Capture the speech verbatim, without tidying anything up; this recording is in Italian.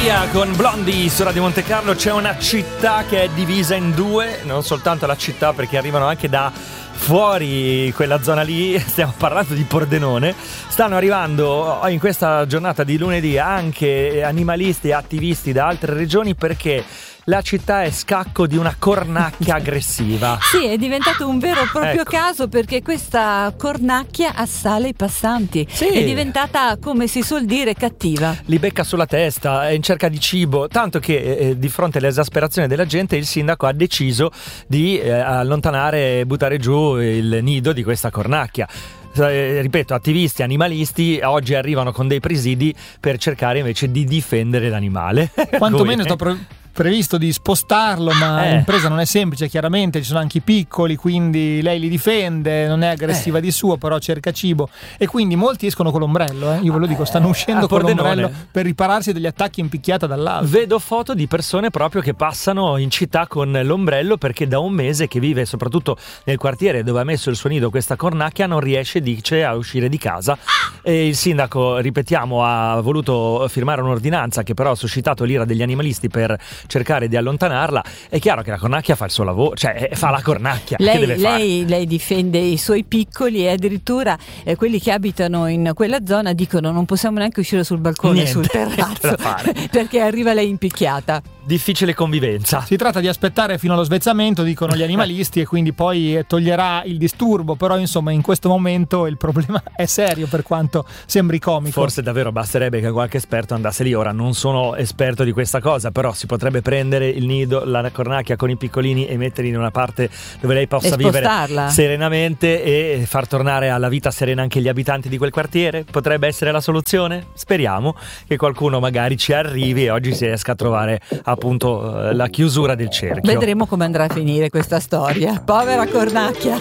Sia con Blondie su Radio Monte Carlo. C'è una città che è divisa in due, non soltanto la città, perché arrivano anche da fuori quella zona lì, stiamo parlando di Pordenone. Stanno arrivando in questa giornata di lunedì anche animalisti e attivisti da altre regioni, perché la città è scacco di una cornacchia aggressiva. Sì, è diventato un vero e proprio ecco. caso, perché questa cornacchia assale i passanti. Sì. È diventata, come si suol dire, cattiva. Li becca sulla testa, è in cerca di cibo, tanto che eh, di fronte all'esasperazione della gente il sindaco ha deciso di eh, allontanare e buttare giù il nido di questa cornacchia. Eh, ripeto, attivisti, animalisti oggi arrivano con dei presidi per cercare invece di difendere l'animale. Quantomeno sto pro- previsto di spostarlo, ma Eh. l'impresa non è semplice, chiaramente ci sono anche i piccoli, quindi lei li difende, non è aggressiva Eh. di suo, però cerca cibo, e quindi molti escono con l'ombrello, eh. io ve lo dico, stanno uscendo a con Pordenone. l'ombrello per ripararsi degli attacchi in picchiata dall'alto. Vedo foto di persone proprio che passano in città con l'ombrello, perché da un mese che vive soprattutto nel quartiere dove ha messo il suo nido questa cornacchia non riesce, dice, a uscire di casa. E il sindaco, ripetiamo, ha voluto firmare un'ordinanza che però ha suscitato l'ira degli animalisti per cercare di allontanarla. È chiaro che la cornacchia fa il suo lavoro, cioè fa la cornacchia. Che Lei, deve fare? lei, lei difende i suoi piccoli, e addirittura eh, quelli che abitano in quella zona dicono: non possiamo neanche uscire sul balcone, Niente, sul niente terrazzo, da fare. perché arriva lei in picchiata. Difficile convivenza. Si tratta di aspettare fino allo svezzamento, dicono gli animalisti, e quindi poi toglierà il disturbo, però insomma in questo momento il problema è serio, per quanto sembri comico. Forse davvero basterebbe che qualche esperto andasse lì. Ora non sono esperto di questa cosa, però si potrebbe prendere il nido, la cornacchia con i piccolini e metterli in una parte dove lei possa E vivere spostarla. serenamente e far tornare alla vita serena anche gli abitanti di quel quartiere. Potrebbe essere la soluzione? Speriamo che qualcuno magari ci arrivi e oggi si riesca a trovare appunto la chiusura del cerchio. Vedremo come andrà a finire questa storia. Povera cornacchia.